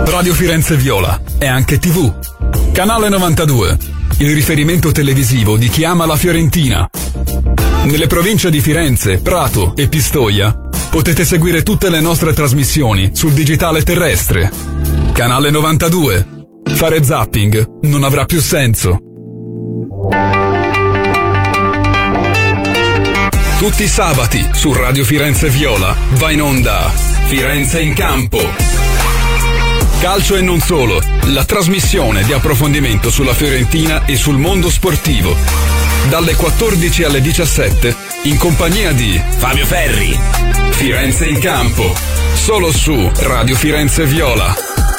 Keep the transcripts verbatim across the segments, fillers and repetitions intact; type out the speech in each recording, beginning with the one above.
Radio Firenze Viola è anche tivù. Canale novantadue, il riferimento televisivo di chi ama la Fiorentina. Nelle province di Firenze, Prato e Pistoia potete seguire tutte le nostre trasmissioni sul digitale terrestre. Canale novantadue. Fare zapping non avrà più senso. Tutti i sabati su Radio Firenze Viola va in onda Firenze in campo. Calcio e non solo, la trasmissione di approfondimento sulla Fiorentina e sul mondo sportivo. Dalle quattordici alle diciassette in compagnia di Fabio Ferri. Firenze in campo, solo su Radio Firenze Viola.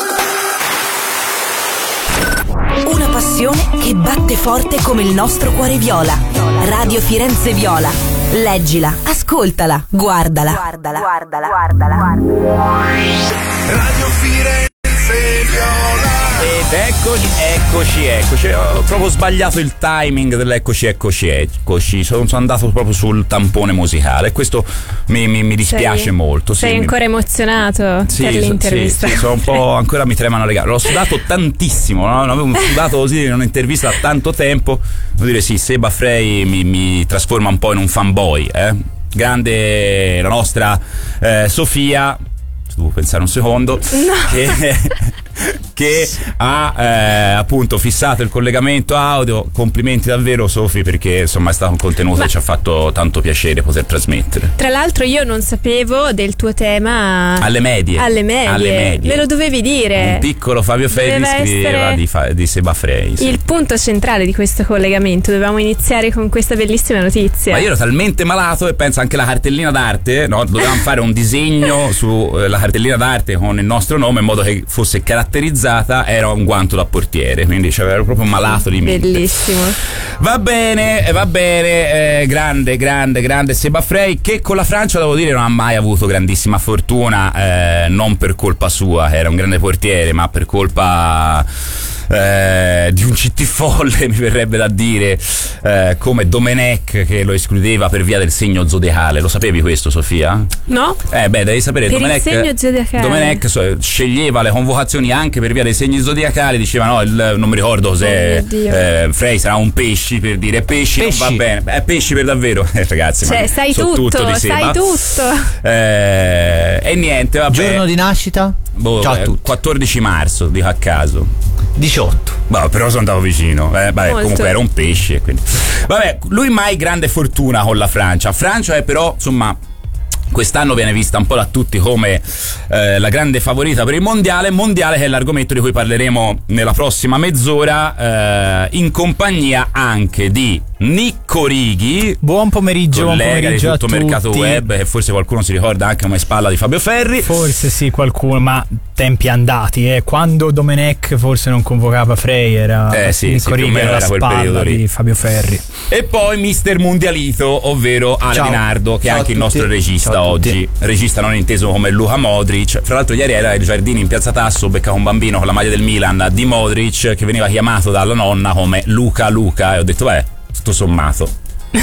Una passione che batte forte come il nostro cuore viola. Radio Firenze Viola. Leggila, ascoltala, guardala. Guardala, guardala, guardala. Radio Firenze Viola. Ed eccoci, eccoci, eccoci. Ho proprio sbagliato il timing dell'eccoci, eccoci, eccoci. Sono, sono andato proprio sul tampone musicale. Questo mi, mi, mi dispiace sei, molto. Sei sì, ancora mi... emozionato sì, per l'intervista? Sì, sì, sono un po'. Ancora mi tremano le gambe. L'ho sudato tantissimo, no? Non avevo sudato così in un'intervista da tanto tempo. Devo dire, sì, Seba Frey mi, mi trasforma un po' in un fanboy, eh? Grande la nostra eh, Sofia. Devo pensare un secondo. No. Che, che ha eh, appunto fissato il collegamento audio. Complimenti davvero, Sofi, perché insomma è stato un contenuto Ma... che ci ha fatto tanto piacere poter trasmettere. Tra l'altro io non sapevo del tuo tema alle medie. Alle medie, alle medie. Me lo dovevi dire. Un piccolo Fabio Ferri scriveva di, fa- di Seba Frey, sì. Il punto centrale di questo collegamento. Dovevamo iniziare con questa bellissima notizia. Ma io ero talmente malato e penso anche la cartellina d'arte, no? Dovevamo fare un disegno sulla cartellina d'arte con il nostro nome in modo che fosse caratterizzata. Era un guanto da portiere, quindi cioè, ero proprio malato di mente. Bellissimo. Va bene, va bene, eh, grande, grande, grande Seba Frey, che con la Francia, devo dire, non ha mai avuto grandissima fortuna, eh, non per colpa sua, era un grande portiere, ma per colpa eh, di un C T folle, mi verrebbe da dire, eh, come Domenech, che lo escludeva per via del segno zodiacale. Lo sapevi questo, Sofia? No? Eh beh, devi sapere, per Domenech, il segno zodiacale. Domenech so, sceglieva le convocazioni anche per via dei segni zodiacali, diceva no, il, non mi ricordo cos'è, oh eh, Frey sarà un pesci, per dire pesci, pesci. Non va bene, è pesci per davvero, eh, ragazzi, cioè, ma sai so tutto, tutto sai tutto. Eh, e niente, vabbè. Giorno di nascita? Boh, Ciao a eh, tutti. quattordici marzo, dico a caso. diciotto. Boh, però sono andato vicino. Eh, vabbè, comunque era un pesce. Quindi. Vabbè, lui mai grande fortuna con la Francia. Francia è però, insomma, quest'anno viene vista un po' da tutti come eh, la grande favorita per il mondiale. Mondiale che è l'argomento di cui parleremo nella prossima mezz'ora, eh, in compagnia anche di Nicco Righi. Buon pomeriggio, collega buon pomeriggio di tutto a Mercato tutti. Web, che forse qualcuno si ricorda anche come spalla di Fabio Ferri. Forse sì, qualcuno, ma tempi andati, eh. Quando Domenech forse non convocava Frey, era eh, sì, Nicco sì, Righi, era la spalla di Fabio Ferri. E poi mister Mundialito, ovvero Ale Ciao. Dinardo, che Ciao è anche il nostro regista Ciao oggi. Regista non inteso come Luka Modric. Fra l'altro ieri era ai Giardini in Piazza Tasso, beccava un bambino con la maglia del Milan di Modric che veniva chiamato dalla nonna come Luca Luca, e ho detto beh, tutto sommato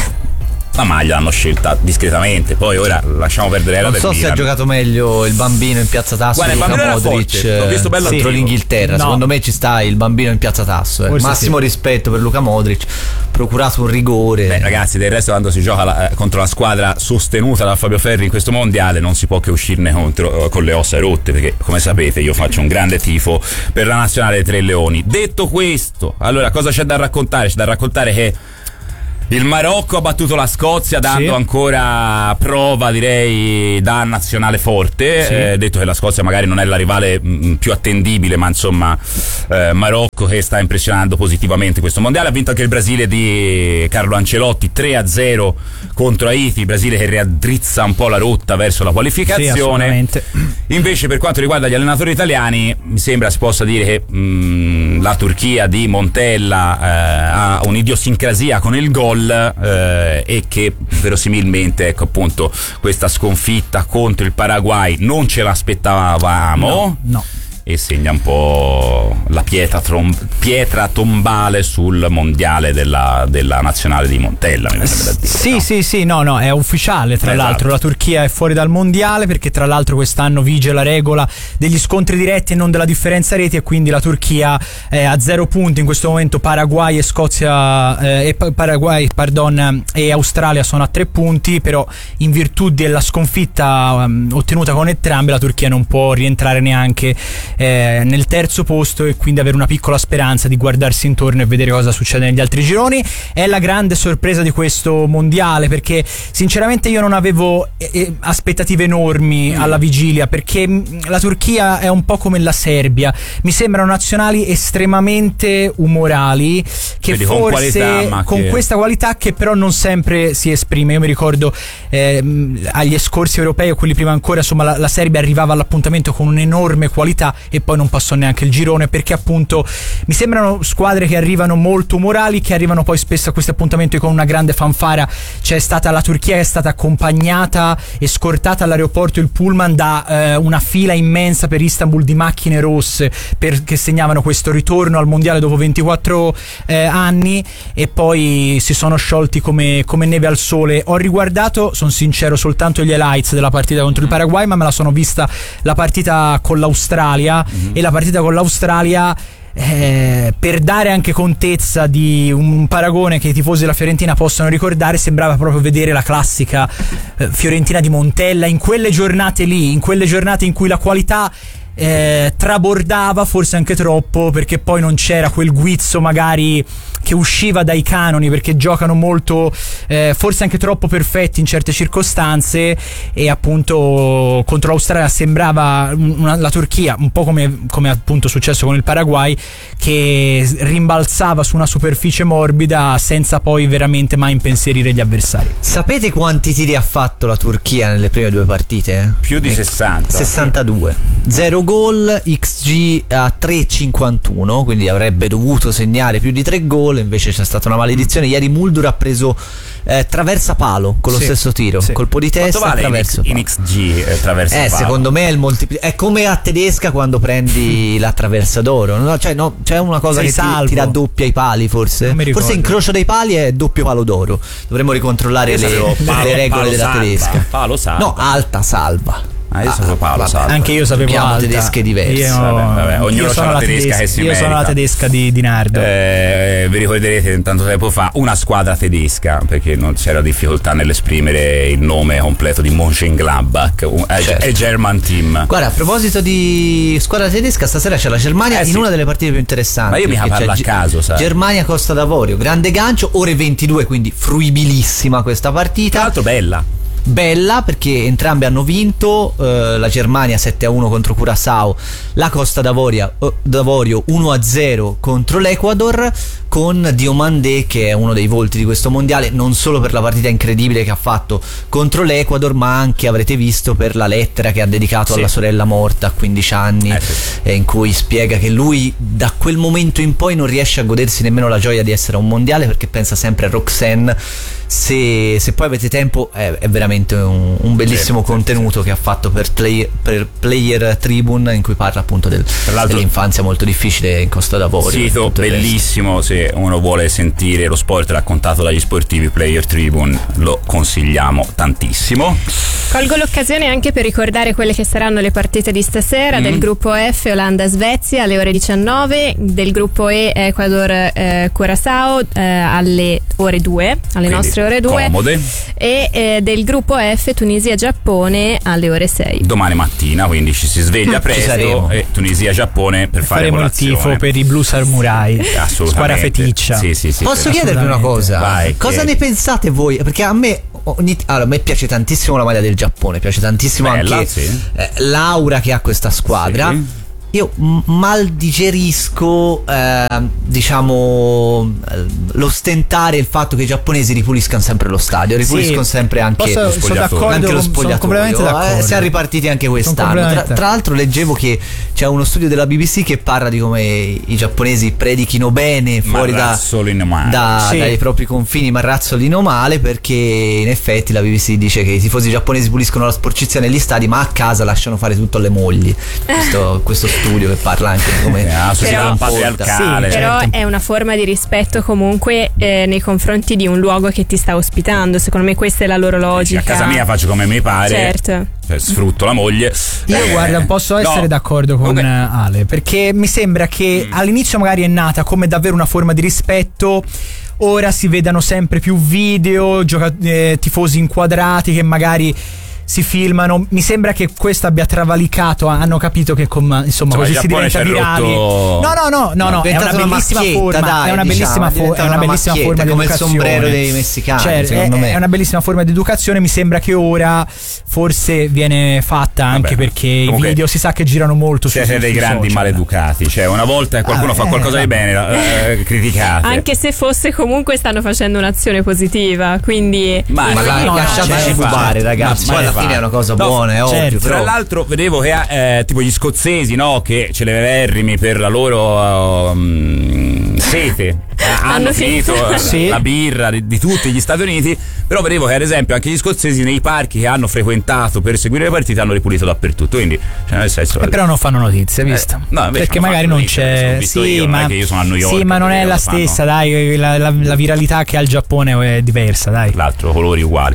la maglia l'hanno scelta discretamente, poi ora lasciamo perdere la non del so Milan. se ha giocato meglio il bambino in Piazza Tasso. Guarda, il bambino era Modric, forte, l'ho visto bello contro attivo. l'Inghilterra. No. Secondo me ci sta il bambino in Piazza Tasso, eh. Massimo sì. rispetto per Luka Modric, procurato un rigore. Beh, ragazzi, del resto quando si gioca la, eh, contro la squadra sostenuta da Fabio Ferri in questo mondiale non si può che uscirne contro, eh, con le ossa rotte, perché come sapete io faccio un grande tifo per la nazionale dei Tre Leoni. Detto questo, allora cosa c'è da raccontare? C'è da raccontare che il Marocco ha battuto la Scozia, dando sì. ancora prova, direi, da nazionale forte. Sì. Eh, detto che la Scozia magari non è la rivale mh, più attendibile, ma insomma, eh, Marocco che sta impressionando positivamente questo mondiale. Ha vinto anche il Brasile di Carlo Ancelotti tre a zero contro Haiti. Brasile che riaddrizza un po' la rotta verso la qualificazione. Sì, invece, per quanto riguarda gli allenatori italiani, mi sembra si possa dire che mh, la Turchia di Montella eh, ha un'idiosincrasia con il gol. Eh, e che verosimilmente, ecco appunto, questa sconfitta contro il Paraguay non ce l'aspettavamo. No, no. e segna un po' la pietra, trom- pietra tombale sul mondiale della, della nazionale di Montella, mi viene da dire, sì no? sì sì no no è ufficiale, tra esatto. l'altro la Turchia è fuori dal mondiale perché tra l'altro quest'anno vige la regola degli scontri diretti e non della differenza reti, e quindi la Turchia è a zero punti in questo momento. Paraguay e Scozia eh, e Paraguay pardon e Australia sono a tre punti, però in virtù della sconfitta um, ottenuta con entrambe la Turchia non può rientrare neanche eh, nel terzo posto, e quindi avere una piccola speranza di guardarsi intorno e vedere cosa succede negli altri gironi. È la grande sorpresa di questo mondiale, perché sinceramente io non avevo eh, aspettative enormi mm. alla vigilia, perché mh, la Turchia è un po' come la Serbia, mi sembrano nazionali estremamente umorali che Quindi forse con, qualità, con che... questa qualità che però non sempre si esprime. Io mi ricordo eh, agli scorsi europei o quelli prima ancora, insomma la, la Serbia arrivava all'appuntamento con un'enorme qualità e poi non passò neanche il girone, perché appunto mi sembrano squadre che arrivano molto umorali, che arrivano poi spesso a questi appuntamenti con una grande fanfara. C'è stata la Turchia che è stata accompagnata e scortata all'aeroporto il pullman da eh, una fila immensa per Istanbul di macchine rosse perché segnavano questo ritorno al mondiale dopo ventiquattro eh, anni, e poi si sono sciolti come, come neve al sole. Ho riguardato, sono sincero, soltanto gli highlights della partita contro il Paraguay, ma me la sono vista la partita con l'Australia mm-hmm. e la partita con l'Australia Eh, per dare anche contezza di un paragone che i tifosi della Fiorentina possono ricordare, sembrava proprio vedere la classica eh, Fiorentina di Montella in quelle giornate lì, in quelle giornate in cui la qualità eh, trabordava forse anche troppo, perché poi non c'era quel guizzo magari che usciva dai canoni, perché giocano molto eh, forse anche troppo perfetti in certe circostanze, e appunto contro l'Australia sembrava una, la Turchia un po' come, come appunto successo con il Paraguay, che rimbalzava su una superficie morbida senza poi veramente mai impensierire gli avversari. Sapete quanti tiri ha fatto la Turchia nelle prime due partite? Più di sessanta. sessantadue. Zero gol, X G a tre virgola cinquantuno, quindi avrebbe dovuto segnare più di tre gol, invece c'è stata una maledizione. Ieri Muldur ha preso eh, traversa palo con lo sì, stesso tiro, sì. colpo di testa. Quanto vale traverso in, in X G eh, traversa eh, palo? Secondo me è il multipli- è come a tedesca quando prendi la traversa d'oro, no? Cioè, no, c'è una cosa Sei che ti, ti raddoppia i pali, forse forse incrocio dei pali è doppio palo d'oro. Dovremmo ricontrollare le, palo, le regole palo della salva, tedesca. Palo salva. No, alta salva. Ah, io sapevo Paolo, vabbè, anche io sapevo abbiamo alta. tedesche diverse. Io, vabbè, vabbè. Ognuno io sono ha la tedesca, tedesca che si io merita. sono la tedesca di, di Nardo. Eh, vi ricorderete tanto tempo fa una squadra tedesca, perché non c'era difficoltà nell'esprimere il nome completo di Mönchengladbach, un, certo. è German Team. Guarda, a proposito di squadra tedesca, stasera c'è la Germania eh, in sì. una delle partite più interessanti. Ma io mi parlo a caso, sai. Germania Costa d'Avorio, grande gancio, ore ventidue, quindi fruibilissima questa partita. Tra l'altro bella. Bella perché entrambe hanno vinto, eh, la Germania sette a uno contro Curaçao, la Costa d'Avorio, eh, d'Avorio uno a zero contro l'Ecuador, con Diomandé che è uno dei volti di questo mondiale, non solo per la partita incredibile che ha fatto contro l'Ecuador, ma anche, avrete visto, per la lettera che ha dedicato sì. alla sorella morta a quindici anni, eh, sì. eh, in cui spiega che lui da quel momento in poi non riesce a godersi nemmeno la gioia di essere a un mondiale, perché pensa sempre a Roxanne. Se, se poi avete tempo è, è veramente un, un bellissimo sì, contenuto sì, sì. che ha fatto per, play, per Player Tribune, in cui parla appunto del, dell'infanzia molto difficile in Costa d'Avorio. Sito bellissimo, se uno vuole sentire lo sport raccontato dagli sportivi. Player Tribune lo consigliamo tantissimo. Colgo l'occasione anche per ricordare quelle che saranno le partite di stasera mm. del gruppo F, Olanda-Svezia alle ore diciannove, del gruppo E, Ecuador-Curaçao eh, eh, alle ore due, alle Quindi, nostre ore due, comode. E eh, del gruppo F, Tunisia-Giappone alle ore sei. Domani mattina, quindi ci si sveglia presto e Tunisia-Giappone per fare faremo colazione. il tifo per i Blue Samurai, assolutamente. Squadra feticcia. Sì, sì, sì, Posso sì, chiedervi una cosa? Vai, cosa chiedi. ne pensate voi? Perché a me ogni, allora, a me piace tantissimo la maglia del Giappone, piace tantissimo Bella, anche sì. eh, l'aura che ha questa squadra. Sì. Io m- mal digerisco eh, diciamo l'ostentare il fatto che i giapponesi ripuliscano sempre lo stadio, ripuliscono sì, sempre anche posso, lo spogliatoio, sono anche lo spogliatoio. Sono completamente d'accordo. Eh, siamo ripartiti anche quest'anno. Tra, tra l'altro leggevo che c'è uno studio della B B C che parla di come i giapponesi predichino bene fuori da, da, sì. dai propri confini, ma razzolino male, perché in effetti la B B C dice che i tifosi giapponesi puliscono la sporcizia negli stadi, ma a casa lasciano fare tutto alle mogli. Questo, questo studio che parla anche di come la società patriarcale. Sì, però è una forma di rispetto comunque eh, nei confronti di un luogo che ti sta ospitando. Secondo me questa è la loro logica. A casa mia faccio come mi pare. Certo. Sfrutto la moglie. Io eh, guarda, posso essere no. d'accordo con okay. Ale, perché mi sembra che mm. all'inizio magari è nata come davvero una forma di rispetto. Ora si vedano sempre più video, gioca- eh, tifosi inquadrati che magari si filmano. Mi sembra che questo abbia travalicato. Hanno capito che com, insomma così si diventa virali. Rotto... No, no, no, no, no, è una bellissima forma. Dai, è una bellissima, diciamo, fo- è una bellissima forma di come educazione. Il sombrero dei messicani, cioè, secondo è, me. È una bellissima forma di educazione. Mi sembra che ora forse viene fatta anche Vabbè, perché i video si sa che girano molto. Siete dei grandi social. Maleducati. Cioè, una volta qualcuno ah, fa qualcosa eh, di bene, eh, criticate. Anche se fosse comunque stanno facendo un'azione positiva. Quindi ma, ma la, no, lasciateci fubare, ragazzi. Poi alla fine è una cosa buona. È certo. ovvio, Tra però... l'altro vedevo che eh, tipo gli scozzesi, no, che celeberrimi per la loro um, sete hanno, hanno finito sì. la birra di, di tutti gli Stati Uniti, però vedevo che ad esempio anche gli scozzesi nei parchi che hanno frequentato per seguire le partite hanno ripulito dappertutto, quindi cioè nel senso, eh, però non fanno notizie, visto? Eh, no, perché non magari non notizie, c'è sì, io, ma, non è che io sono a New York, sì, ma non è la stessa, fanno... dai, la, la, la viralità che ha il Giappone è diversa, dai. L'altro colori uguali.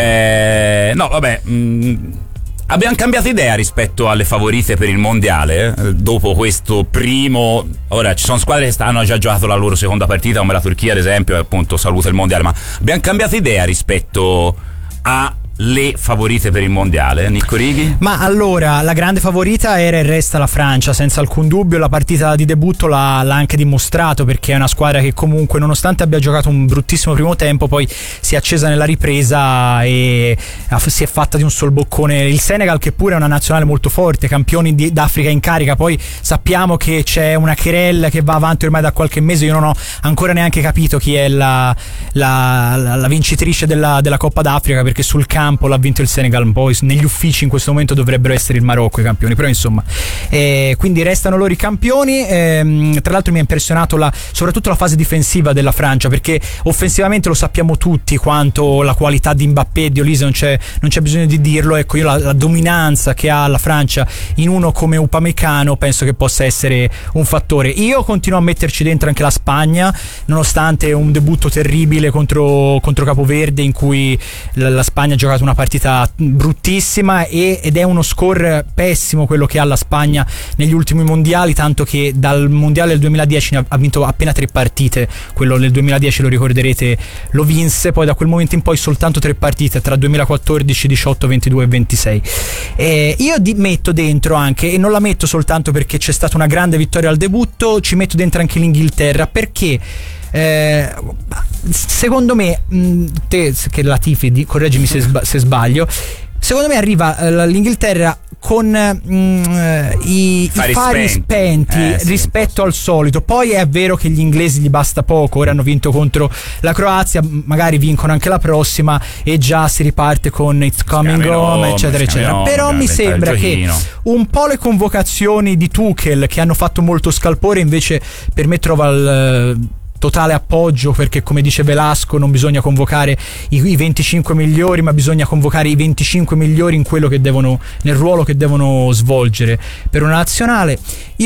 Eh, no, vabbè, mh, abbiamo cambiato idea rispetto alle favorite per il mondiale eh? Dopo questo primo. Ora ci sono squadre che hanno già giocato la loro seconda partita, come la Turchia ad esempio, e appunto saluta il mondiale, ma abbiamo cambiato idea rispetto a le favorite per il mondiale, Nicco Righi? Ma allora, la grande favorita era e resta la Francia, senza alcun dubbio. La partita di debutto l'ha, l'ha anche dimostrato, perché è una squadra che comunque, nonostante abbia giocato un bruttissimo primo tempo, poi si è accesa nella ripresa e si è fatta di un sol boccone il Senegal, che pure è una nazionale molto forte, campioni di, d'Africa in carica. Poi sappiamo che c'è una querella che va avanti ormai da qualche mese. Io non ho ancora neanche capito chi è la, la, la, la vincitrice della, della Coppa d'Africa, perché sul campo l'ha vinto il Senegal, poi negli uffici in questo momento dovrebbero essere il Marocco i campioni, però insomma eh, quindi restano loro i campioni. Eh, tra l'altro mi ha impressionato la, soprattutto la fase difensiva della Francia, perché offensivamente lo sappiamo tutti quanto la qualità di Mbappé e di Olise, non c'è, non c'è bisogno di dirlo. Ecco, io la, la dominanza che ha la Francia in uno come Upamecano penso che possa essere un fattore. Io continuo a metterci dentro anche la Spagna, nonostante un debutto terribile contro, contro Capoverde, in cui la, la Spagna ha giocato una partita bruttissima e, ed è uno score pessimo quello che ha la Spagna negli ultimi mondiali, tanto che dal mondiale del duemiladieci ha vinto appena tre partite. Quello del duemiladieci, lo ricorderete, lo vinse, poi da quel momento in poi soltanto tre partite tra duemilaquattordici, diciotto, ventidue e ventisei. E io di, metto dentro anche, e non la metto soltanto perché c'è stata una grande vittoria al debutto, ci metto dentro anche l'Inghilterra, perché Eh, secondo me, te che la tifi, correggimi se, sba- se sbaglio, secondo me arriva eh, l'Inghilterra con mm, i, fari, i fari spenti, spenti eh, sì, rispetto al solito. Poi è vero che gli inglesi gli basta poco, ora hanno vinto contro la Croazia, magari vincono anche la prossima e già si riparte con It's Coming Home, eccetera eccetera. Home, però mi sembra che un po' le convocazioni di Tuchel, che hanno fatto molto scalpore, invece per me trova il totale appoggio, perché come dice Velasco non bisogna convocare i, i venticinque migliori, ma bisogna convocare i venticinque migliori in quello che devono, nel ruolo che devono svolgere per una nazionale.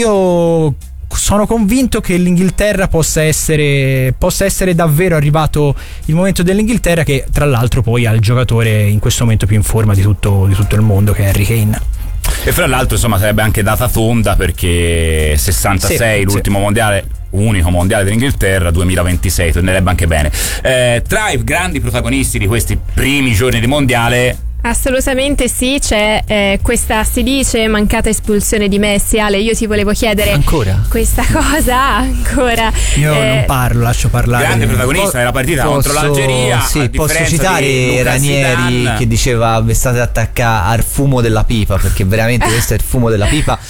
Io sono convinto che l'Inghilterra possa essere possa essere davvero arrivato il momento dell'Inghilterra, che tra l'altro poi ha il giocatore in questo momento più in forma di tutto, di tutto il mondo, che è Harry Kane. E fra l'altro insomma sarebbe anche data tonda, perché sessantasei sì, l'ultimo sì. mondiale, unico mondiale dell'Inghilterra, duemilaventisei tornerebbe anche bene. Eh, tra i grandi protagonisti di questi primi giorni di mondiale, assolutamente sì, c'è eh, questa, si dice, mancata espulsione di Messi. Ale, io ti volevo chiedere ancora questa cosa ancora. Io eh, non parlo, lascio parlare. Grande protagonista po- della partita posso, contro l'Algeria. Sì, posso citare Ranieri che diceva: vi state attaccare al fumo della pipa, perché veramente questo è il fumo della pipa.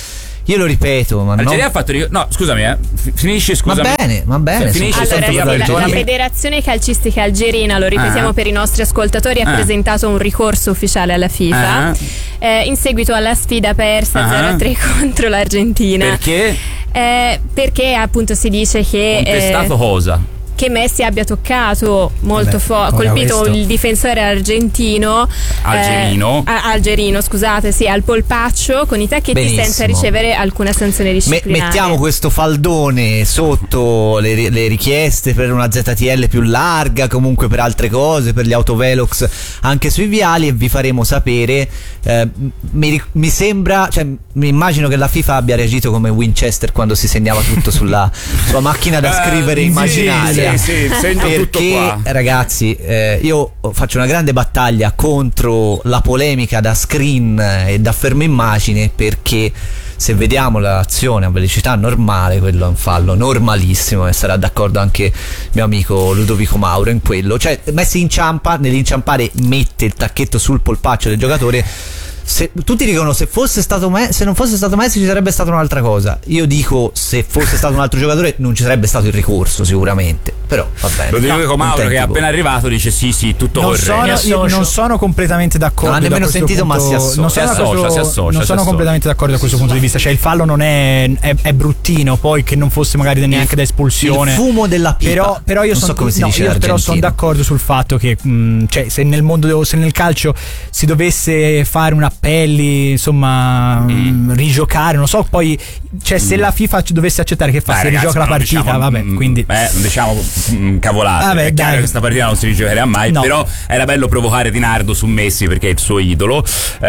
Io lo ripeto, ma Algeria no. ha fatto ri- no, scusami, eh. F- finisci, scusami. Va bene, va bene. Finisci Allora, sempre sì, per la, l'Algeria. la Federazione Calcistica Algerina, lo ripetiamo Ah. per i nostri ascoltatori, ha Ah. presentato un ricorso ufficiale alla FIFA Ah. eh, in seguito alla sfida persa Ah. zero a tre contro l'Argentina. Perché? Eh, perché appunto si dice che Contestato eh, cosa? che Messi abbia toccato molto Vabbè, forte, ora colpito questo. il difensore argentino Algerino. eh, a- algerino scusate sì al polpaccio con i tacchetti Benissimo. senza ricevere alcuna sanzione Me- disciplinare. mettiamo questo faldone sotto le, ri- le richieste per una Z T L più larga, comunque per altre cose, per gli autovelox anche sui viali, e vi faremo sapere. Eh, mi, ric- mi sembra, cioè mi immagino che la FIFA abbia reagito come Winchester quando si segnava tutto sulla sua macchina da Eh, scrivere sì, immaginaria. sì, sì, segno tutto Perché qua. ragazzi, eh, io faccio una grande battaglia contro la polemica da screen e da fermo immagine, perché se vediamo l'azione a velocità normale, quello è un fallo normalissimo, e sarà d'accordo anche mio amico Ludovico Mauro in quello. Cioè Messi inciampa, nell'inciampare mette il tacchetto sul polpaccio del giocatore. Se, tutti dicono se fosse stato Me- se non fosse stato Messi ci sarebbe stata un'altra cosa. Io dico se fosse stato un altro giocatore non ci sarebbe stato il ricorso sicuramente. Però va bene. Lo dico No, con Mauro contenti che è voi. appena arrivato dice sì sì tutto Non corretto. sono, io non sono completamente d'accordo. Non ha da nemmeno questo sentito, ma punto- si associa. Non sono, Si da questo- associa, si associa, non si sono associa. completamente d'accordo da questo punto di vista. Cioè, il fallo non è, è, è bruttino, poi che non fosse magari neanche da espulsione. Il fumo della pipa. Però, però io non sono so come si dice in però sono argentino. d'accordo sul fatto che mh, cioè, se nel mondo, se nel calcio si dovesse fare un appelli, insomma, mm. rigiocare, non so, poi cioè, se la FIFA ci dovesse accettare che fa, Dai, si ragazzi, rigioca la ma non partita, diciamo, vabbè, mm, quindi eh, non diciamo mm, cavolate. Vabbè, è chiaro dai. che questa partita non si rigiocherà mai, No. però era bello provocare Di Nardo su Messi perché è il suo idolo.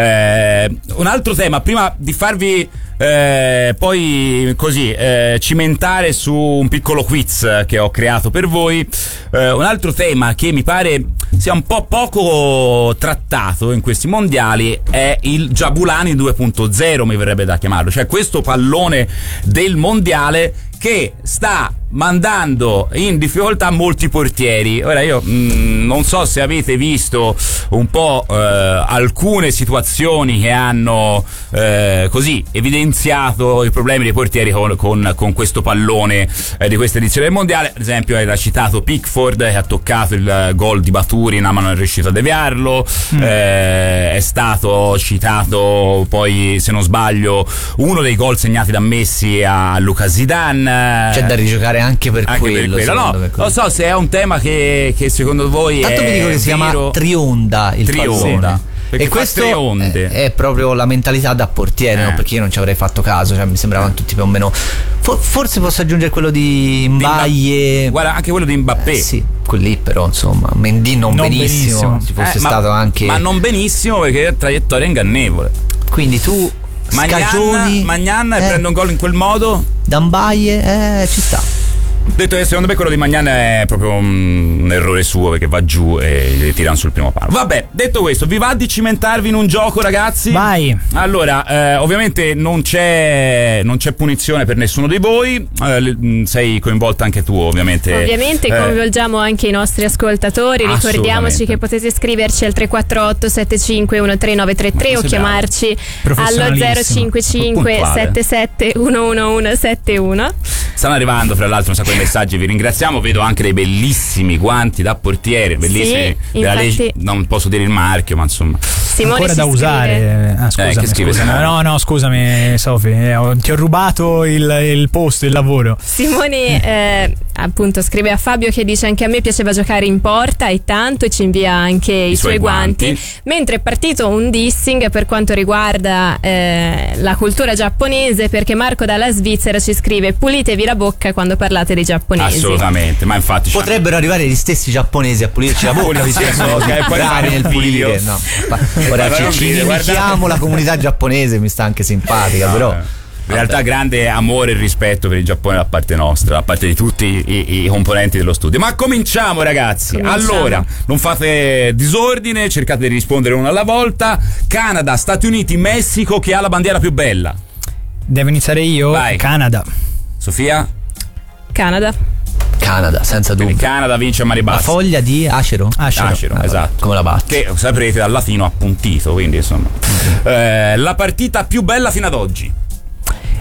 Eh, un altro tema, prima di farvi eh, poi così eh, cimentare su un piccolo quiz che ho creato per voi, eh, un altro tema che mi pare sia un po' poco trattato in questi mondiali è il Jabulani due punto zero, mi verrebbe da chiamarlo, cioè questo pallone del mondiale che sta mandando in difficoltà molti portieri. Ora io mh, non so se avete visto un po' eh, alcune situazioni che hanno eh, così evidenziato i problemi dei portieri con, con, con questo pallone eh, di questa edizione del mondiale. Ad esempio era citato Pickford che ha toccato il gol di Baturin ma non è riuscito a deviarlo. mm. eh, è stato citato poi, se non sbaglio, uno dei gol segnati da Messi a Lucas Zidane. C'è da rigiocare anche per Anche quello, per quello. No, secondo me, lo so se è un tema che, che secondo voi Tanto è vi dico che si vero. chiama Trionda il Trionda. pallone. Perché E fa questo tre onde. è, è proprio la mentalità da portiere, Eh. no? Perché io non ci avrei fatto caso, cioè mi sembravano tutti più o meno. For- forse posso aggiungere quello di Mbaye. Guarda, anche quello di Mbappé. Eh, sì, quelli però insomma, Mendy non, Non benissimo, benissimo. ci fosse Eh, ma, stato anche. ma non benissimo perché è traiettoria ingannevole. Quindi tu Magnan, scagioni Magnan eh, prende un gol in quel modo. da Mbaye, eh, ci sta. Detto che secondo me quello di Magnan è proprio un, un errore suo perché va giù e gli tirano sul primo palo. Vabbè, detto questo, vi va di cimentarvi in un gioco, ragazzi? vai. Allora, eh, ovviamente non c'è non c'è punizione per nessuno di voi. Eh, l- sei coinvolta anche tu, ovviamente. Ovviamente Eh, coinvolgiamo anche i nostri ascoltatori. Ricordiamoci Assolutamente. che potete scriverci al tre quattro otto sette cinque uno tre nove tre tre Ma o sei chiamarci allo Professionalissimo. zero cinque cinque Puntuale. sette sette uno uno uno sette uno. Stanno arrivando fra l'altro un sacco di messaggi, vi ringraziamo. Vedo anche dei bellissimi guanti da portiere, bellissimi. Sì, della infatti- Leg- non posso dire il marchio, ma insomma. Simone Ancora ci da scrive- usare. Ah, scusami, che scrive scusami. Simone? No, no, scusami, Sofi. eh, ho- ti ho rubato il, il posto, il lavoro. Simone eh, appunto scrive a Fabio che dice anche a me piaceva giocare in porta e tanto, e ci invia anche i, suoi suoi guanti. guanti. Mentre è partito un dissing per quanto riguarda eh, la cultura giapponese, perché Marco dalla Svizzera ci scrive: pulitevi la bocca quando parlate dei giapponesi. Assolutamente, ma infatti c'hanno- Potrebbero arrivare gli stessi giapponesi a pulirci la bocca, visto che sono Ok, poi bravi fare nel un pulire. video. No, fa- ora fare un ci, ci video, inimichiamo guardate. la comunità giapponese, mi sta anche simpatica, No, però. eh. In realtà grande amore e rispetto per il Giappone da parte nostra, da parte di tutti i, i componenti dello studio. Ma cominciamo, ragazzi. Cominciamo. Allora, non fate disordine, cercate di rispondere uno alla volta. Canada, Stati Uniti, Messico, chi ha la bandiera più bella? Devo iniziare io? Vai. Canada. Sofia? Canada. Canada, senza Quindi dubbio. Canada vince a mani La basse. foglia di acero? Acero. Acero, Ah, esatto. come la batti? Che saprete dal latino appuntito, quindi insomma. Eh, la partita più bella fino ad oggi.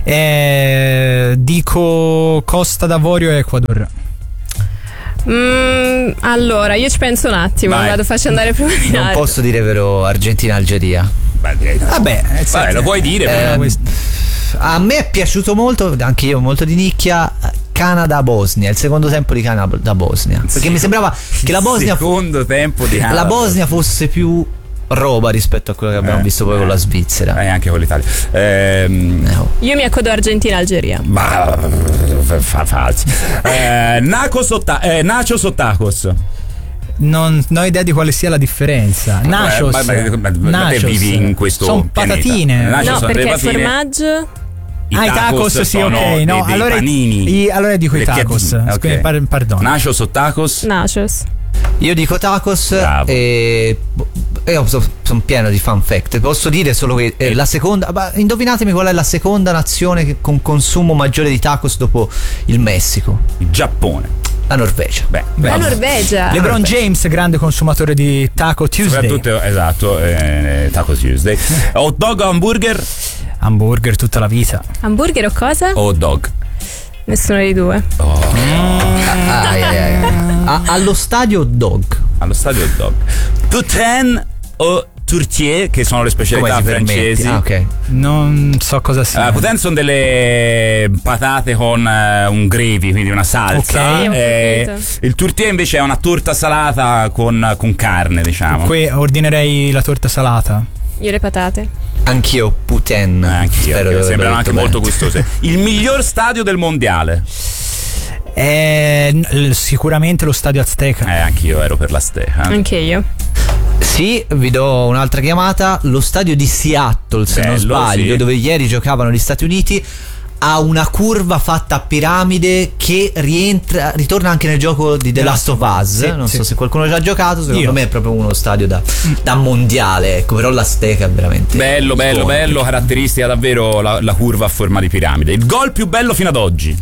Eh, dico Costa d'Avorio e Ecuador. Mm, allora, io ci penso un attimo, Vai. vado faccio andare prima di Non posso dire però Argentina-Algeria. Beh, direi no. Vabbè, eh, Vabbè, lo puoi dire, però. Eh, questo- A me è piaciuto molto, anche io molto di nicchia, Canada-Bosnia, il secondo tempo di Canada-Bosnia. Perché Sì. mi sembrava che la Bosnia, secondo tempo di la Bosnia fosse più roba rispetto a quello che abbiamo Eh, visto poi eh. con la Svizzera. E anche con l'Italia. Ehm, No. Io mi accodo Argentina-Algeria. ma fa falsi. Eh, Nacos o ta- eh, Nachos o tacos? Non, non ho idea di quale sia la differenza. Nachos. Ma- ma- ma- ma- ma te nachos. vivi in questo Sono pianeta. patatine. Nachos No, sono perché delle il patatine. formaggio. Ah, i tacos, sì, sono ok. dei- No, dei allora, panini. i- allora dico i Le tacos. piadine, ok. Scusi, par- Perdono. Nachos o tacos? Nachos. Io dico tacos Bravo. e io sono pieno di fun fact. Posso dire solo che eh, la seconda, ma indovinatemi qual è la seconda nazione che con consumo maggiore di tacos dopo il Messico? Il Giappone. La Norvegia. Beh, La vabbè. Norvegia. LeBron James, grande consumatore di Taco Tuesday. Soprattutto, esatto, eh, Taco Tuesday. Hot dog o hamburger? Hamburger tutta la vita. Hamburger o cosa? O hot dog? Nessuno dei due. Ah, ai, ai, ai. A- allo stadio dog. Allo stadio hot dog. Poutine o tourtière, che sono le Come specialità ti permetti? francesi. Ah, ok. Non so cosa sia. Uh, poutine sono delle patate con eh, un gravy, quindi una salsa. Ok. Sì, ho Eh, capito. il tourtière invece è una torta salata con, con carne, diciamo. Qui ordinerei la torta salata. Io le patate. Anch'io Putin. Eh, anch'io, Spero che di sembrano averlo anche detto molto bene. gustose. Il miglior stadio del mondiale? Eh, n- sicuramente lo stadio Azteca. Eh, anch'io ero per la Steca. Anche io. Sì, vi do un'altra chiamata. Lo stadio di Seattle, se non Bello, sbaglio, sì. dove ieri giocavano gli Stati Uniti, ha una curva fatta a piramide che rientra, ritorna anche nel gioco di The Last of Us. Sì, non sì. so se qualcuno ci ha giocato. Secondo Io. me è proprio uno stadio da, da mondiale. Ecco, però l'Azteca è veramente Bello, bello, iconico. bello, caratteristica davvero la, la curva a forma di piramide. Il gol più bello fino ad oggi?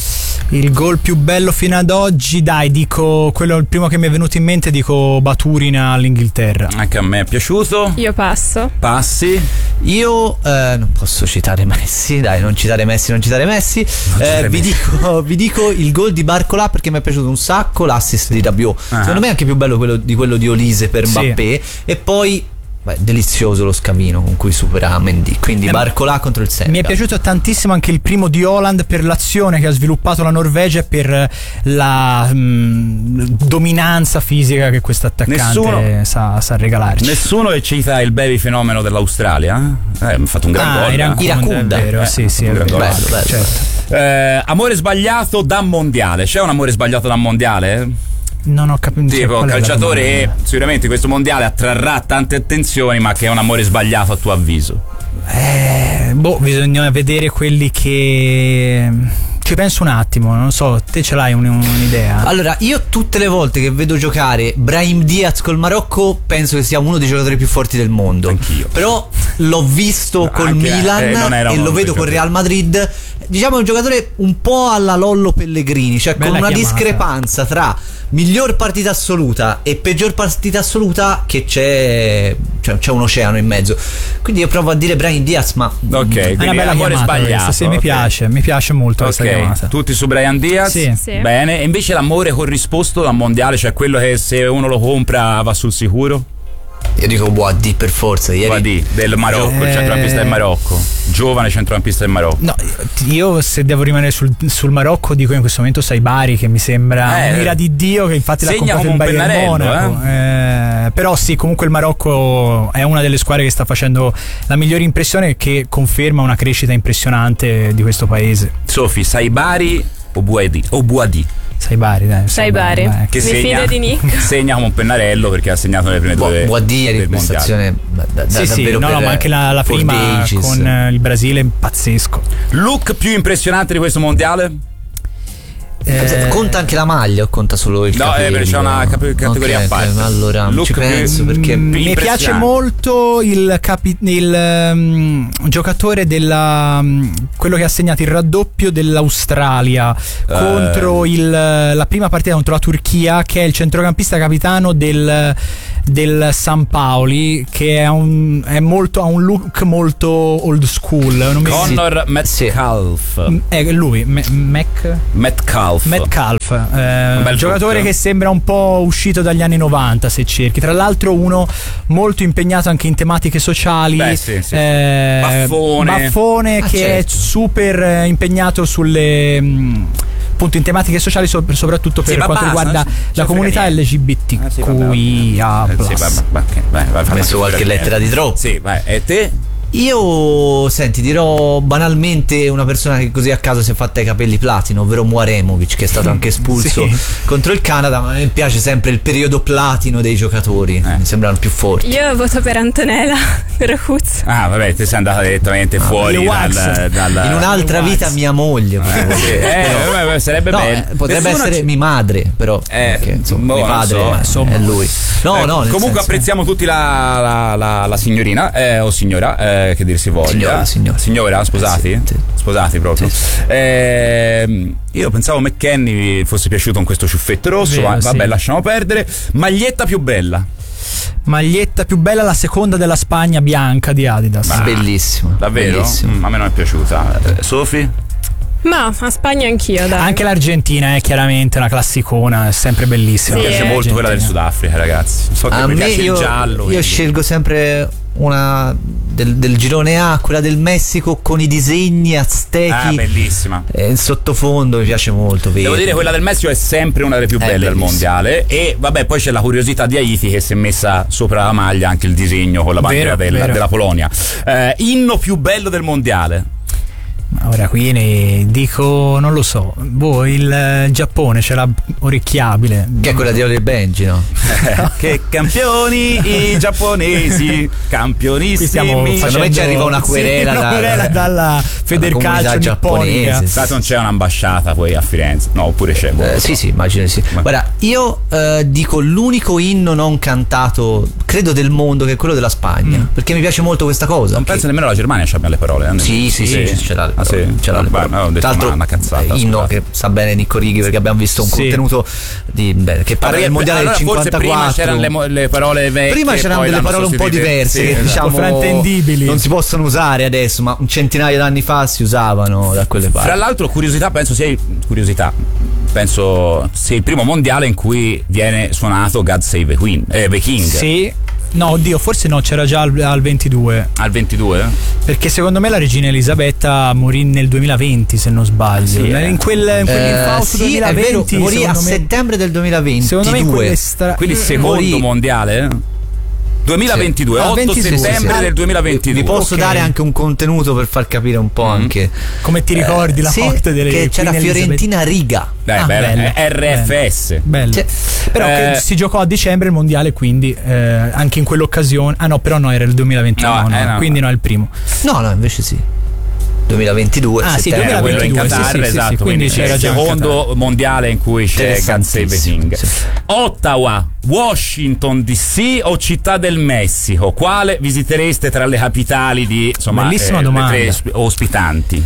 Il gol più bello fino ad oggi, dai, dico quello il primo che mi è venuto in mente, dico Baturin all'Inghilterra. Anche a me è piaciuto. Io passo. Passi. Io eh, non posso citare Messi, dai, non citare Messi, non citare Messi. Eh, citare vi, Messi. dico, vi dico il gol di Barcola perché mi è piaciuto un sacco, l'assist di Rabiot. Ah. Secondo me è anche più bello quello di quello di Olise per Sì. Mbappé. E poi, beh, delizioso lo scamino con cui supera Mendy. Quindi Eh, Barcola contro il Senegal. Mi è piaciuto tantissimo anche il primo di Haaland per l'azione che ha sviluppato la Norvegia e per la mh, dominanza fisica che questo attaccante Nessuno- sa, sa regalarci. Nessuno che cita il baby fenomeno dell'Australia? Eh, ha fatto un gran Ah, gol. Iracunda, eh. Iracunda. è vero, Eh, sì, sì, un è gran vero. gol. Bello, bello. Certo. Eh, amore sbagliato da mondiale. C'è un amore sbagliato da mondiale? Non ho capito. Tipo, qual è la calciatore domanda. che sicuramente questo mondiale attrarrà tante attenzioni, ma che è un amore sbagliato a tuo avviso. Eh, boh, bisogna vedere quelli che. Ci penso un attimo, non so, te ce l'hai un- un'idea? Allora, io tutte le volte che vedo giocare Brahim Diaz col Marocco penso che sia uno dei giocatori più forti del mondo. Anch'io. Però l'ho visto col Anche- Milan eh, non era e uno lo dei vedo con giocatori. Real Madrid. Diciamo è un giocatore un po' alla Lollo Pellegrini, cioè Bella con una chiamata. discrepanza tra miglior partita assoluta e peggior partita assoluta che c'è cioè, c'è un oceano in mezzo. Quindi io provo a dire Brahim Diaz, ma Ok, È quindi una bella amore chiamata sbagliato. questa, sì, mi ok. piace, mi piace molto questa Ok, chiamata. tutti su Brian Diaz? Sì. Sì. Bene, e invece l'amore corrisposto dal mondiale, cioè quello che se uno lo compra va sul sicuro? io dico Boadi per forza. Ieri Guardi, del Marocco, il Eh. centrocampista del Marocco. Giovane centrocampista del Marocco. No, io se devo rimanere sul, sul Marocco dico in questo momento Saibari, che mi sembra Eh, un'ira di Dio, che infatti l'ha segna comprato il come un Bayern pennarello, Monaco. Eh, però sì, comunque il Marocco è una delle squadre che sta facendo la migliore impressione e che conferma una crescita impressionante di questo paese. Sofi, Saibari o Buadi? O Buadi? Saibari, dai. Saibari. dai. Che Mi segna, fido di Nick. segna come un pennarello perché ha segnato nelle prime due. Boadi ieri del mondiale. prestazione da, da, Sì, sì, davvero no, per, no, ma anche la, la for prima the ages. con eh, il Brasile pazzesco. Look più impressionante di questo mondiale? Eh, conta anche la maglia o conta solo il no, capello? No, eh, c'è una cap- categoria okay, a parte. Okay, allora Look ci penso più, perché mm, mi piace molto il, capi- il um, giocatore della um, quello che ha segnato il raddoppio dell'Australia uh. contro il, la prima partita contro la Turchia, che è il centrocampista capitano del del San Paoli, che è un, è molto, ha un look molto old school. Non mi Connor Metcalf. Sì. È lui, M- Mac Metcalf. Metcalf, eh, un giocatore look. Che sembra un po' uscito dagli anni novanta, se cerchi. Tra l'altro uno molto impegnato anche in tematiche sociali. Beh, sì, sì. Eh, Baffone. Baffone ah, che certo. è super impegnato sulle mh, appunto in tematiche sociali, so, soprattutto per sì, quanto basta, riguarda la comunità L G B T Q I A plus. Sì, vai, vai, vai, vai, ha messo qualche lettera di troppo. Sì, vai. E te? Io, senti, dirò banalmente una persona che così a caso si è fatta i capelli platino, ovvero Muaremovic, che è stato anche espulso sì. contro il Canada, ma mi piace sempre il periodo platino dei giocatori, eh. mi sembrano più forti. Io voto per Antonella Rocuzzo. Ah, vabbè, ti sei andata direttamente ah, fuori dal, dal, in un'altra vita mia moglie. Eh, sì. eh, vabbè, sarebbe no, bello. Eh, potrebbe Nessuno essere c- mia madre, però. Eh, perché, insomma, boh, mio padre so, è, insomma. è lui. No, eh, no. Comunque senso, apprezziamo tutti la, la, la, la signorina eh, o signora, eh, che dir si voglia. Signora, signora. Signora, sposati? Sì, sì. Sposati proprio. Sì. Eh, io pensavo McKennie fosse piaciuto con questo ciuffetto rosso, Vero, ma vabbè, sì. lasciamo perdere. Maglietta più bella. Maglietta più bella, la seconda della Spagna bianca di Adidas. Ah, bellissimo. Davvero? Bellissimo. Mm, a me non è piaciuta. Eh, Sofi? Ma a Spagna anch'io, dai. Anche l'Argentina è chiaramente una classicona, è sempre bellissima. Sì, mi piace eh. molto Argentina. Quella del Sudafrica, ragazzi. So che a mi me piace io, il giallo. Io quindi. scelgo sempre una del, del girone A, quella del Messico con i disegni aztechi. Ah, bellissima. E il sottofondo mi piace molto. Vedi. Devo dire, quella del Messico è sempre una delle più È belle del bellissima. mondiale. E vabbè, poi c'è la curiosità di Haiti, che si è messa sopra la maglia anche il disegno con la bandiera Vero, della, vero. della Polonia. Eh, inno più bello del mondiale. Ora qui ne dico, non lo so, boh, il eh, Giappone c'era orecchiabile. Che è quella di Oli Benji, no? Che campioni i giapponesi, campionissimi. Secondo me ci arriva una querela, sì, una da, querela dalla Federcalcio nipponica. Stato non c'è un'ambasciata poi a Firenze, no, oppure c'è. Eh, sì, sì, immagino di sì. Ma... Guarda, io eh, dico l'unico inno non cantato, credo, del mondo, che è quello della Spagna, mm. perché mi piace molto questa cosa. Non che... penso nemmeno la Germania ci abbia le parole. Eh? Sì, sì, sì, sì, ce l'ha. Ah, sì? Ce l'ha no, beh, no, ho detto, Tra l'altro, ma una cazzata, inno scusate. che sa bene Nicco Righi, perché abbiamo visto un sì. contenuto di, beh, che parla Allora, del mondiale allora del cinquantaquattro. Forse prima c'erano le, mo- le parole vecchie. Prima c'erano delle parole un po' diverse, sì, che esatto. diciamo fraintendibili, non si possono usare adesso, ma un centinaio d'anni fa si usavano da quelle parti. Fra l'altro, curiosità, penso sia curiosità. Penso sia il primo mondiale in cui viene suonato God Save the Queen, eh, the King. Sì. No, oddio, forse no, c'era già al, al ventidue. Al ventidue? Perché secondo me la regina Elisabetta morì nel duemilaventi, se non sbaglio. Sì, eh. In quel in quell'infausto Eh, sì, duemilaventi, è vero, morì a me, settembre del duemilaventi. Secondo me in quelle stra- Quindi secondo morì. mondiale? duemilaventidue, Sì. Ah, otto ventidue, settembre sì. del duemilaventidue. Vi posso Ok. dare anche un contenuto per far capire un po' Mm. anche. come ti ricordi Eh, la sì, morte delle che c'era Queen Elizabeth? Fiorentina Riga. Dai, Ah, bello, bello, è R F S. Bello. Cioè, Però eh, che si giocò a dicembre il mondiale, quindi eh, anche in quell'occasione. Ah no, però no, era il duemilaventuno, No, no, eh, no. quindi no, è il primo. No, no, invece sì. duemilaventidue. Ah, sì, settembre. Era quello in duemilaventidue, Qatar, sì, sì, sì, esatto, sì, quindi quindi c'è c'era il già in secondo mondiale in cui c'è God Save the King. Sì. Ottawa, Washington D C o Città del Messico? Quale visitereste tra le capitali di, insomma, Bellissima eh, le domanda. tre osp- ospitanti?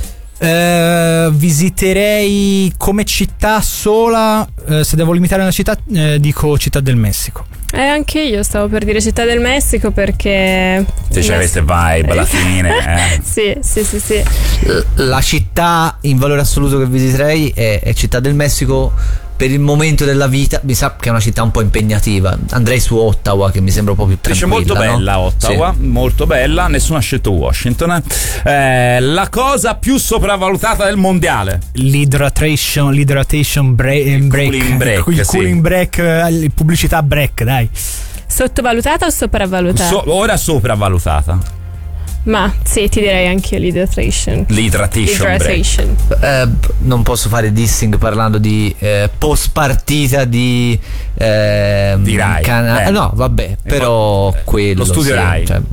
Eh, visiterei come città sola, eh, se devo limitare una città, eh, dico Città del Messico. Eh, anche io stavo per dire Città del Messico perché... Se c'è queste vibe alla fine. Eh. Sì, sì, sì, sì. La città in valore assoluto che visiterei è, è Città del Messico. Per il momento della vita, mi sa che è una città un po' impegnativa. Andrei su Ottawa, che mi sembra un po' più Dice tranquilla. molto bella, no? Ottawa, Sì. molto bella. Nessuno ha scelto Washington. Eh, la cosa più sopravvalutata del mondiale? L'hydration, l'hydration break, Il break, cooling break, il sì. cooling break, eh, pubblicità break, dai. Sottovalutata o sopravvalutata? So- ora sopravvalutata. Ma sì, ti direi anche l'hydration. L'hydration break. Hydration. Eh, non posso fare dissing parlando di eh, post partita di eh, Di Rai. Cana- Eh. no, vabbè, però poi, eh, quello lo studio sì, Rai. cioè, mh,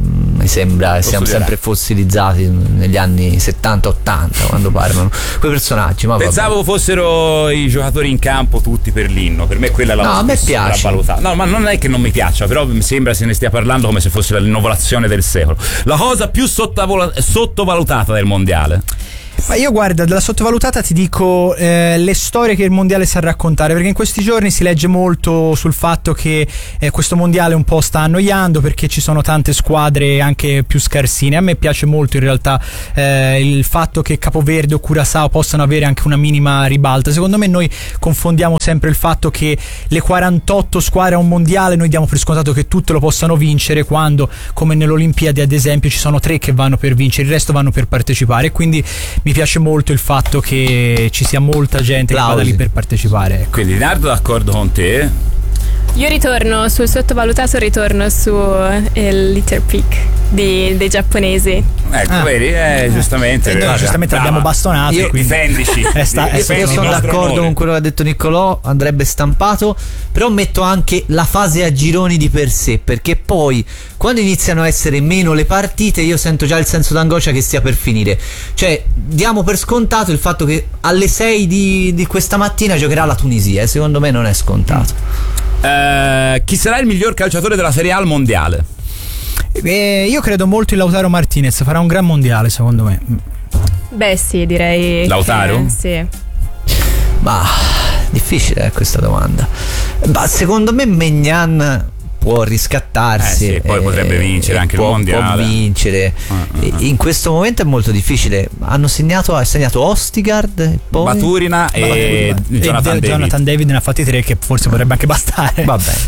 mi sembra che siamo dirà. sempre fossilizzati negli anni settanta ottanta quando parlano quei personaggi. Ma pensavo vabbè. fossero i giocatori in campo tutti per l'inno, per me quella è la No, a me piace. No, ma non è che non mi piaccia, però mi sembra se ne stia parlando come se fosse l'innovazione del secolo. La cosa più sottavola- sottovalutata del mondiale. Ma io guarda, della sottovalutata ti dico eh, le storie che il mondiale sa raccontare, perché in questi giorni si legge molto sul fatto che eh, questo mondiale un po' sta annoiando perché ci sono tante squadre anche più scarsine. A me piace molto in realtà eh, il fatto che Capoverde o Curaçao possano avere anche una minima ribalta. Secondo me noi confondiamo sempre il fatto che le quarantotto squadre a un mondiale noi diamo per scontato che tutte lo possano vincere, quando come nelle Olimpiadi ad esempio ci sono tre che vanno per vincere, il resto vanno per partecipare. Quindi mi piace molto il fatto che ci sia molta gente Plausi. che vada lì per partecipare, ecco. Quindi Nardo d'accordo con te? Io ritorno sul sottovalutato, ritorno su il Little Pig di, dei giapponesi. Ecco, Ah. vedi, eh, giustamente. E noi Brava. giustamente Brava. l'abbiamo bastonato, Io, quindi difendici. è sta- è Io, stato io Difendi sono il nostro d'accordo onore. con quello che ha detto Niccolò, andrebbe stampato, però metto anche la fase a gironi di per sé, perché poi quando iniziano a essere meno le partite io sento già il senso d'angoscia che stia per finire. Cioè diamo per scontato il fatto che alle sei di, di questa mattina giocherà la Tunisia, e secondo me non è scontato. Eh, chi sarà il miglior calciatore della Serie A al mondiale? Eh, io credo molto in Lautaro Martinez, farà un gran mondiale secondo me. Beh sì, direi Lautaro? che- sì. Ma difficile eh, questa domanda. Ma secondo me Maignan può riscattarsi, Eh sì, poi potrebbe vincere anche il può, mondiale. può vincere. Ah, E in questo momento è molto difficile. Hanno segnato, ha segnato Ostigard e poi Baturina e E Jonathan David. Jonathan David ne ha fatti tre che forse potrebbe anche bastare. va bene.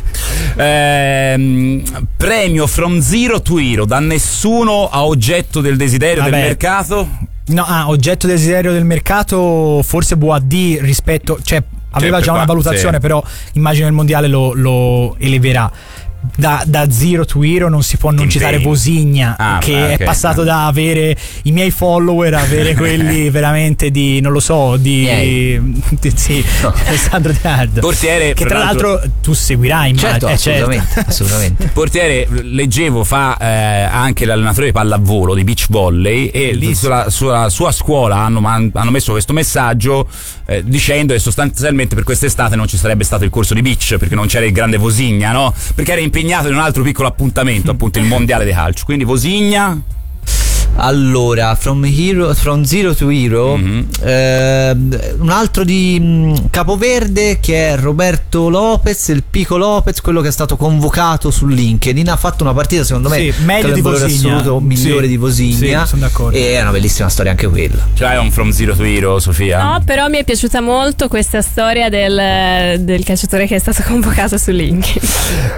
Ehm, premio From Zero to Hero, da nessuno a oggetto del desiderio Vabbè. del mercato. No, ah, oggetto desiderio del mercato forse Boadì rispetto, cioè aveva per già una qua- valutazione, sì. però immagino il mondiale lo, lo eleverà. Da, da Zero to Hero non si può non Impegni. citare Vosigna, Ah, che ah, ok. è passato da avere i miei follower a avere quelli veramente di, non lo so, di, Miei. di sì, Alessandro Di Nardo. Portiere, Che fra tra l'altro tu seguirai, immagino. Certo, eh, assolutamente, assolutamente. Portiere, leggevo fa eh, anche l'allenatore di pallavolo di beach volley, e Bellissimo. sulla, sulla sua scuola hanno, man- hanno messo questo messaggio eh, dicendo che sostanzialmente per quest'estate non ci sarebbe stato il corso di beach perché non c'era il grande Vosigna, no? Perché era impegnato in un altro piccolo appuntamento, appunto il mondiale di calcio. Quindi Vosigna. Allora, From, Hero, From Zero to Hero, Mhm. ehm, un altro di mh, Capoverde che è Roberto Lopez, il Pico Lopez, quello che è stato convocato su LinkedIn. Ha fatto una partita secondo me Sì, meglio con di il valore Vosigna. assoluto migliore Sì, di Vosigna, sì, sono d'accordo. e è una bellissima storia anche quella. Ce l'hai un From Zero to Hero, Sofia? No, però mi è piaciuta molto questa storia del, del calciatore che è stato convocato su LinkedIn.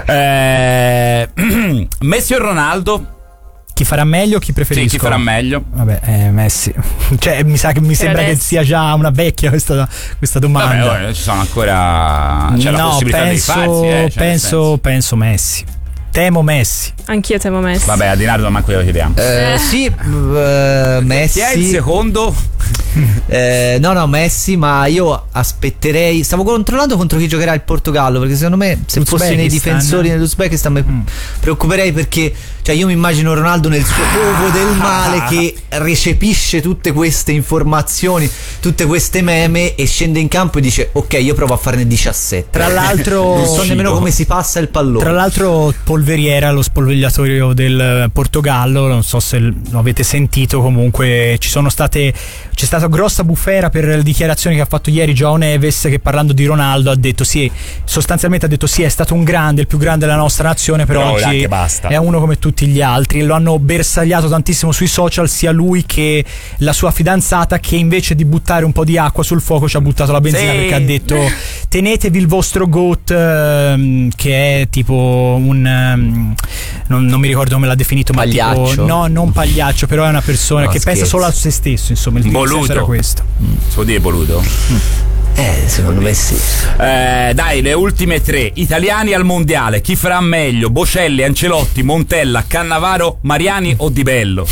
Eh, Messi o Ronaldo? Chi farà meglio, chi Sì, preferisco? chi farà meglio? Vabbè, eh, Messi. Cioè, mi sa che mi sembra che adesso. sia già una vecchia questa, questa domanda. Vabbè, oh, ci sono ancora. C'è la no, possibilità penso, di rifarsi, eh, cioè, nel penso, senso. penso Messi. Temo Messi. Anch'io temo Messi. Vabbè, a Di Nardo manco glielo chiediamo. Eh, sì, eh, Messi. Chi è il secondo? Eh, no, no, Messi, ma io aspetterei. Stavo controllando contro chi giocherà il Portogallo, perché secondo me se fossi nei L'Uzbekistan. difensori nell'Uzbekistan mi Mm. preoccuperei, perché cioè io mi immagino Ronaldo nel suo ovo del male che recepisce tutte queste informazioni, tutte queste meme, e scende in campo e dice ok, io provo a farne diciassette. Tra l'altro, non so nemmeno come si passa il pallone. Tra l'altro Polveriera, lo spogliatoio del Portogallo, non so se lo avete sentito, comunque ci sono state c'è stata grossa bufera per le dichiarazioni che ha fatto ieri João Neves, che parlando di Ronaldo ha detto sì, sostanzialmente ha detto sì, è stato un grande, il più grande della nostra nazione, però, Però oggi anche basta. è uno come tutti gli altri. Lo hanno bersagliato tantissimo sui social, sia lui che la sua fidanzata, che invece di buttare un po' di acqua sul fuoco ci ha buttato la benzina, Sì. perché ha detto tenetevi il vostro GOAT, ehm, che è tipo un ehm, non, non mi ricordo come l'ha definito, ma Pagliaccio? tipo, no, non pagliaccio, però è una persona No, che pensa scherzo. solo a se stesso, insomma, il il senso Voluto. era questo. Si può dire voluto? Eh, secondo me sì. Eh, dai, le ultime tre. Italiani al mondiale. Chi farà meglio? Bocelli, Ancelotti, Montella, Cannavaro, Mariani o Di Bello?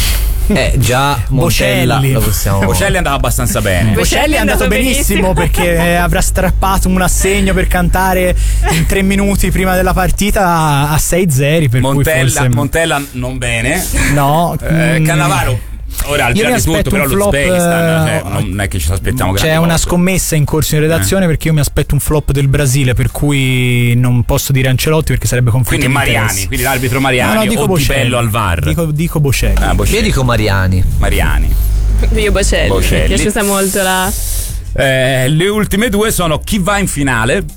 Eh, già Montella Bocelli. lo possiamo. Bocelli andava abbastanza bene. Bocelli è andato benissimo perché eh, avrà strappato un assegno per cantare in tre minuti prima della partita a, a sei zero. Per Montella, cui forse... Montella non bene. No. Eh, mm, Cannavaro. Ora al di Io là mi di tutto, aspetto però un flop, l'Uzbekistan, cioè, eh, non è che ci aspettiamo grandi C'è una cose. scommessa in corso in redazione Eh. perché io mi aspetto un flop del Brasile, per cui non posso dire Ancelotti perché sarebbe conflitto Quindi di Mariani, interessi. quindi l'arbitro Mariani No, no, dico o Di Bocelli. Bello al V A R. Dico, dico Bocelli. Ah, Bocelli. Io dico Mariani. Mariani. Io Bocelli, Bocelli. mi è piaciuta molto la... Eh, le ultime due sono chi va in finale.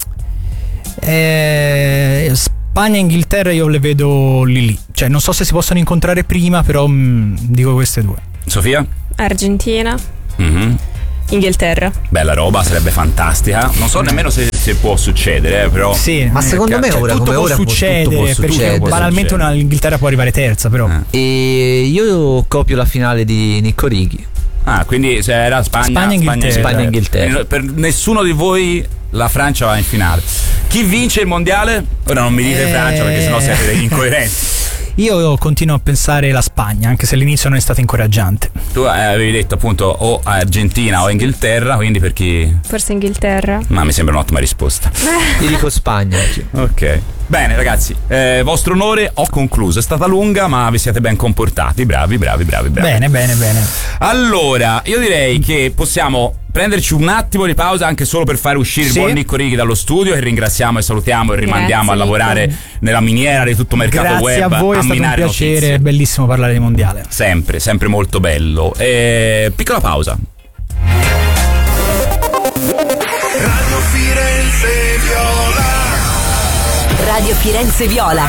Eh, Spagna e Inghilterra io le vedo lì lì. Cioè non so se si possono incontrare prima, però mh, dico queste due. Sofia? Argentina, Mhm. Inghilterra. Bella roba, sarebbe fantastica. Non so nemmeno se, se può succedere, eh, però. Sì, Ma eh, secondo me cioè, ora tutto come può ora può- succedere, tutto può perché succedere. banalmente una Inghilterra può arrivare terza, però. Eh. E io copio la finale di Nicco Righi. Ah, quindi se era Spagna, Spagna, Inghilterra. Spagna, Inghilterra. Eh, Per nessuno di voi la Francia va in finale. Chi vince il mondiale? Ora non mi dite Eh. Francia perché sennò siete degli incoerenti. Io continuo a pensare la Spagna, anche se all'inizio non è stato incoraggiante. Tu eh, avevi detto appunto o Argentina o Inghilterra, quindi per chi. Forse Inghilterra. Ma mi sembra un'ottima risposta. Io dico Spagna. Ok. Bene ragazzi, eh, vostro onore, ho concluso. È stata lunga ma vi siete ben comportati. Bravi, bravi, bravi, bravi. Bene, bene, bene. Allora, io direi che possiamo prenderci un attimo di pausa anche solo per fare uscire Sì. il buon Nicco Righi dallo studio, che ringraziamo e salutiamo e rimandiamo Grazie, a lavorare Nicco. nella miniera di tutto mercato Grazie web, a voi, è stato un minare piacere, notizie. è bellissimo parlare di mondiale. Sempre, sempre molto bello. Eh, piccola pausa. Radio Firenze Viola. Radio Firenze Viola.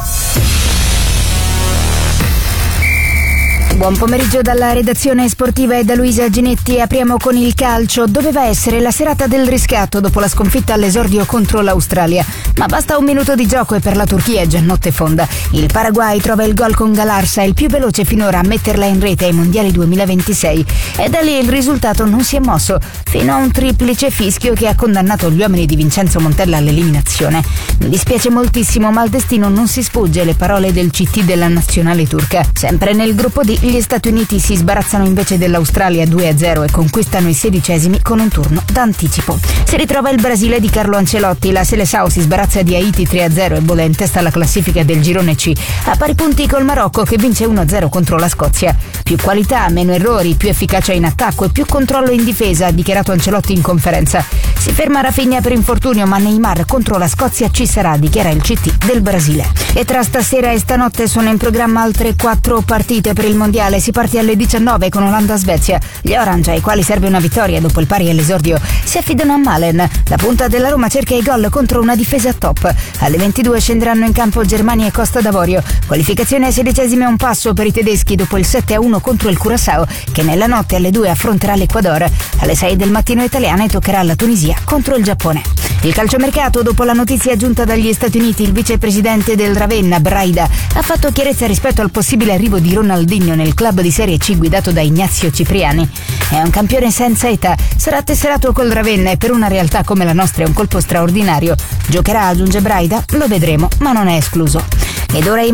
Buon pomeriggio dalla redazione sportiva e da Luisa Ginetti. Apriamo con il calcio. Doveva essere la serata del riscatto dopo la sconfitta all'esordio contro l'Australia, ma basta un minuto di gioco e per la Turchia è già notte fonda. Il Paraguay trova il gol con Galarza, il più veloce finora a metterla in rete ai mondiali duemilaventisei, e da lì il risultato non si è mosso fino a un triplice fischio che ha condannato gli uomini di Vincenzo Montella all'eliminazione. Mi dispiace moltissimo, ma al destino non si sfugge, le parole del C T della nazionale turca. Sempre nel gruppo D, gli Stati Uniti si sbarazzano invece dell'Australia due a zero e conquistano i sedicesimi con un turno d'anticipo. Si ritrova il Brasile di Carlo Ancelotti, la Seleção si sbarazza di Haiti tre a zero e vola in testa alla classifica del girone C, a pari punti col Marocco che vince uno a zero contro la Scozia. Più qualità, meno errori, più efficacia in attacco e più controllo in difesa, ha dichiarato Ancelotti in conferenza. Si ferma Rafinha per infortunio, ma Neymar contro la Scozia ci sarà, dichiara il C T del Brasile. E tra stasera e stanotte sono in programma altre quattro partite per il mondiale. Si parte alle diciannove con Olanda-Svezia. Gli Orange, ai quali serve una vittoria dopo il pari all'esordio, si affidano a Malen. La punta della Roma cerca i gol contro una difesa top. Alle ventidue scenderanno in campo Germania e Costa d'Avorio. Qualificazione ai sedicesimi a un passo per i tedeschi dopo il sette a uno contro il Curaçao, che nella notte alle due affronterà l'Ecuador. Alle sei del mattino italiane toccherà la Tunisia contro il Giappone. Il calciomercato, dopo la notizia giunta dagli Stati Uniti, il vicepresidente del Ravenna, Braida, ha fatto chiarezza rispetto al possibile arrivo di Ronaldinho nel club di Serie C guidato da Ignazio Cipriani. È un campione senza età, sarà tesserato col Ravenna e per una realtà come la nostra è un colpo straordinario. Giocherà, aggiunge Braida, lo vedremo, ma non è escluso. Ed ora i